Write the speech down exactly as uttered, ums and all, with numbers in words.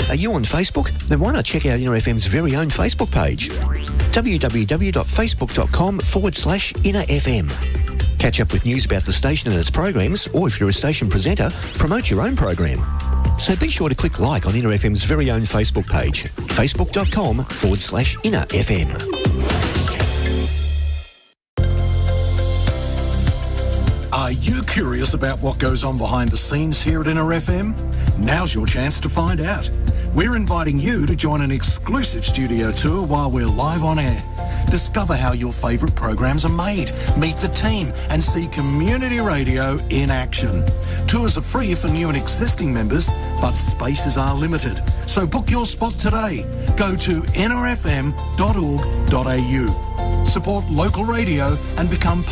Are you on Facebook? Then why not check out Inner F M's very own Facebook page? www.facebook.com forward slash Inner FM. Catch up with news about the station and its programs, or if you're a station presenter, promote your own program. So be sure to click like on Inner F M's very own Facebook page, facebook.com forward slash Inner FM. Are you curious about what goes on behind the scenes here at Inner F M? Now's your chance to find out. We're inviting you to join an exclusive studio tour while we're live on air. Discover how your favourite programs are made, meet the team and see community radio in action. Tours are free for new and existing members, but spaces are limited. So book your spot today. Go to inner f m dot org dot a u. Support local radio and become